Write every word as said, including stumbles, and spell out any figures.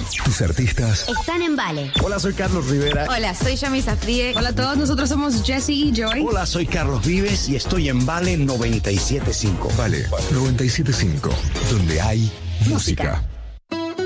Tus artistas están en Vale. Hola, soy Carlos Rivera. Hola, soy Yami Safdie. Hola a todos, nosotros somos Jessie y Joy. Hola, soy Carlos Vives y estoy en Vale noventa y siete punto cinco. Vale noventa y siete punto cinco, donde hay música. música.